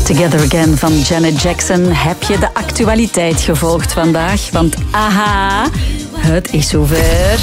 Together Again van Janet Jackson. Heb je de actualiteit gevolgd vandaag? Want aha, het is zover.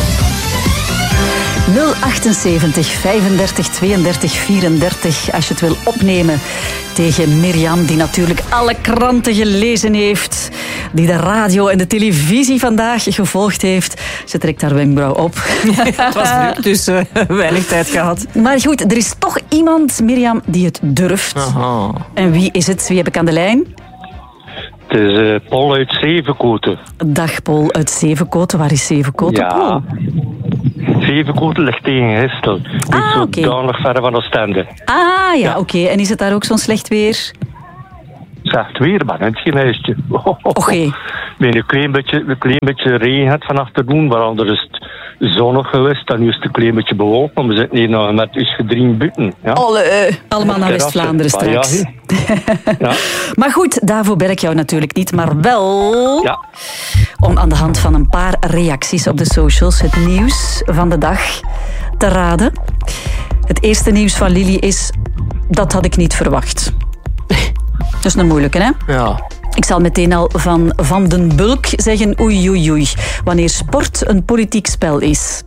078 35 32 34 als je het wil opnemen tegen Mirjam, die natuurlijk alle kranten gelezen heeft, die de radio en de televisie vandaag gevolgd heeft. Ze trekt haar wenkbrauw op. Het was druk, dus weinig tijd gehad. Maar goed, er is toch iemand, Mirjam, die het durft. Aha. En wie is het? Wie heb ik aan de lijn? Het is Paul uit Zevenkoten. Dag Paul uit Zevenkoten. Waar is Zevenkoten, Ja. Paul? Zevenkoten ligt tegen Hestel. Niet zo oké. danig verder van Oostende. Ah, ja, oké. En is het daar ook zo'n slecht weer? Zegt weer, maar het geen ijsje. Oké. Met een klein beetje regen had vanaf te doen, maar anders is het zonnig geweest. Dan is het een klein beetje bewolkt, maar we zitten hier nog met eens gedring buiten. Ja. Allemaal naar West-Vlaanderen straks. Ja. Maar goed, daarvoor bel ik jou natuurlijk niet, maar wel Ja. om aan de hand van een paar reacties op de socials het nieuws van de dag te raden. Het eerste nieuws van Lili is: dat had ik niet verwacht. Dat is een moeilijke, hè? Ja. Ik zal meteen al van den Bulk zeggen oei, oei, oei. Wanneer sport een politiek spel is.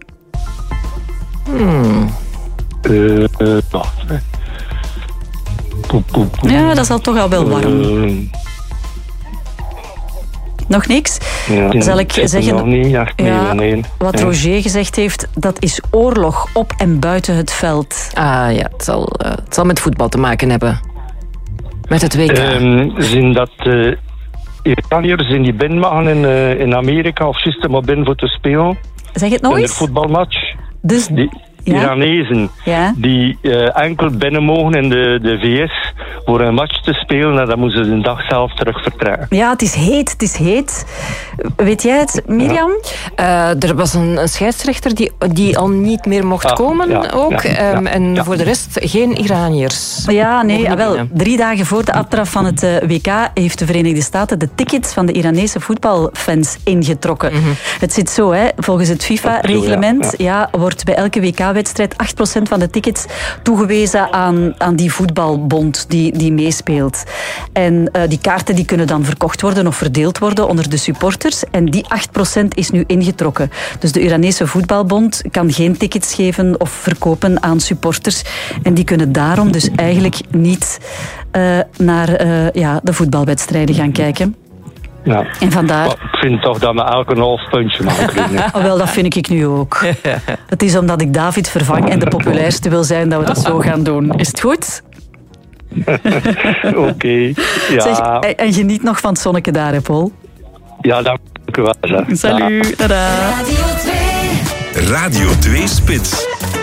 Wacht, hè. Poep. Ja, dat is al toch al wel warm. Nog niks? Ja, Zal ik zeggen, nog niet, echt nee. wat Ja. Roger gezegd heeft, dat is oorlog op en buiten het veld. Ah ja, het zal met voetbal te maken hebben. Met het WK. Zijn dat Iraniërs in die binnen mogen in Amerika of juist maar binnen voor te spelen? Zeg het nog In de eens? voetbalmatch. Dus, Die ja? Iranezen Ja? die enkel binnen mogen in de VS voor een match te spelen en dan moeten ze de dag zelf terug vertrekken. Ja, het is heet. Weet jij het, Mirjam? Er was een scheidsrechter die al niet meer mocht komen ja, ook. En ja. voor de rest geen Iraniërs. Ja, nee, Mogen niet wel. binnen. 3 dagen voor de aftrap van het WK heeft de Verenigde Staten de tickets van de Iranese voetbalfans ingetrokken. Het zit zo, hè. Volgens het FIFA-reglement wordt bij elke WK-wedstrijd 8% van de tickets toegewezen aan die voetbalbond die meespeelt. En die kaarten die kunnen dan verkocht worden of verdeeld worden onder de supporters. En die 8% is nu ingetrokken. Dus de Iranese voetbalbond kan geen tickets geven of verkopen aan supporters. En die kunnen daarom dus eigenlijk niet naar de voetbalwedstrijden gaan kijken. Ja. En vandaar... Maar ik vind toch dat we elk een half puntje mogen krijgen. Oh, wel, dat vind ik nu ook. Het is omdat ik David vervang en de populairste wil zijn dat we dat zo gaan doen. Is het goed? Oké. Ja. Zeg, en geniet nog van het zonnetje daar, hè, Paul. Ja, dank u wel. Zeg. Salut, tada. Radio 2 Spits.